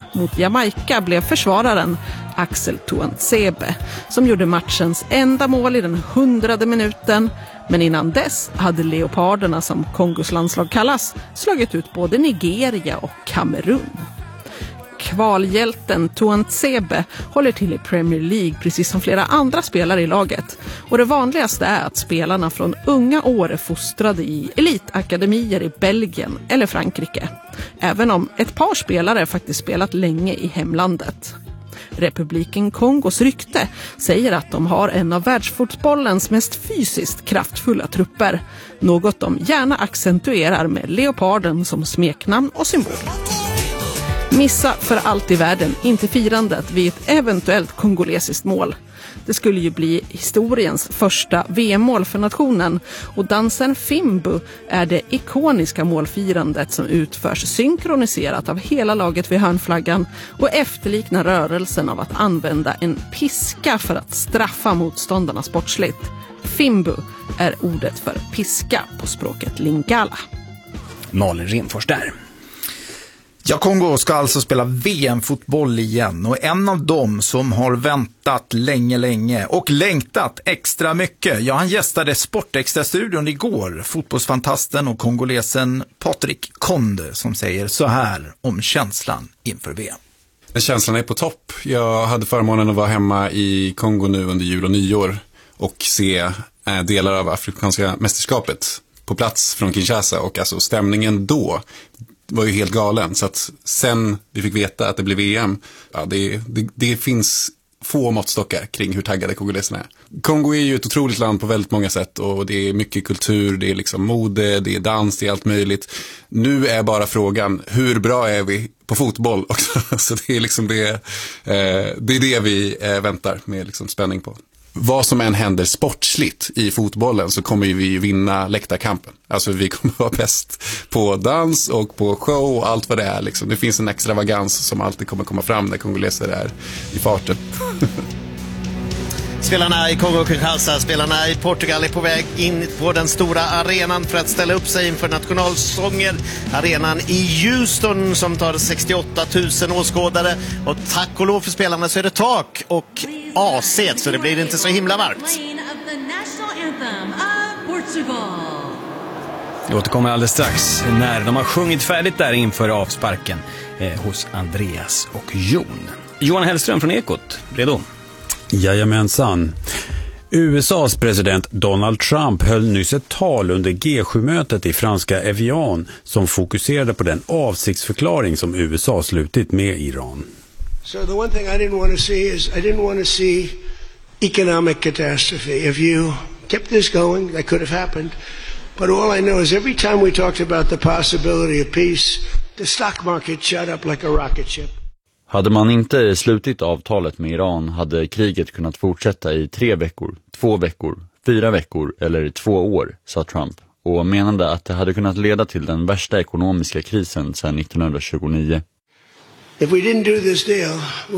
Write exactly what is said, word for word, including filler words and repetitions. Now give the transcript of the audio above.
Mot Jamaica blev försvararen Axel Tuanzebe som gjorde matchens enda mål i den hundrade minuten. Men innan dess hade leoparderna, som Kongos landslag kallas, slagit ut både Nigeria och Kamerun. Kvalhjälten Tuanzebe håller till i Premier League precis som flera andra spelare i laget. Och det vanligaste är att spelarna från unga år är fostrade i elitakademier i Belgien eller Frankrike. Även om ett par spelare faktiskt spelat länge i hemlandet. Republiken Kongos rykte säger att de har en av världsfotbollens mest fysiskt kraftfulla trupper. Något de gärna accentuerar med leoparden som smeknamn och symbol. Missa för allt i världen inte firandet vid ett eventuellt kongolesiskt mål. Det skulle ju bli historiens första V M-mål för nationen, och dansen Fimbu är det ikoniska målfirandet som utförs synkroniserat av hela laget vid hörnflaggan och efterliknar rörelsen av att använda en piska för att straffa motståndarna sportsligt. Fimbu är ordet för piska på språket lingala. Malin Renfors där. Ja, Kongo ska alltså spela V M-fotboll igen, och en av dem som har väntat länge, länge och längtat extra mycket. Ja, han gästade Sportextra-studion igår, fotbollsfantasten och kongolesen Patrick Konde, som säger så här om känslan inför V M. Känslan är på topp. Jag hade förmånen att vara hemma i Kongo nu under jul och nyår och se delar av afrikanska mästerskapet på plats från Kinshasa, och alltså stämningen då var ju helt galen. Så att sen vi fick veta att det blev V M, ja, det, det, det finns få måttstockar kring hur taggade kongoleserna är. Kongo är ju ett otroligt land på väldigt många sätt, och det är mycket kultur, det är liksom mode, det är dans, det är allt möjligt. Nu är bara frågan, hur bra är vi på fotboll också? Så det är liksom det, eh, det är det vi eh, väntar med liksom spänning på. Vad som än händer sportsligt i fotbollen så kommer vi vinna läktarkampen. Alltså vi kommer vara bäst på dans och på show och allt vad det är. Liksom. Det finns en extravagans som alltid kommer komma fram när kongoleser är i farten. Spelarna i Kongo-Kinshasa, spelarna i Portugal är på väg in på den stora arenan för att ställa upp sig inför nationalsånger. Arenan i Houston som tar sextioåtta tusen åskådare, och tack och lov för spelarna så är det tak och A C, så det blir inte så himla varmt. Vi återkommer alldeles strax när de har sjungit färdigt där inför avsparken eh, hos Andreas och Jon. Johan Hellström från Ekot, redo? Jajamensan. U S A:s president Donald Trump höll nyss ett tal under G sju-mötet i franska Evian som fokuserade på den avsiktsförklaring som U S A slutit med Iran. So the one thing I didn't want to see is I didn't want to see economic catastrophe. If you kept this going, that could have happened. But all I know is every time we talked about the possibility of peace, the stock market shot up like a rocket ship. Hade man inte slutit avtalet med Iran hade kriget kunnat fortsätta i tre veckor, två veckor, fyra veckor eller två år, sa Trump, och menade att det hade kunnat leda till den värsta ekonomiska krisen sedan nittonhundratjugonio. If we didn't do this deal,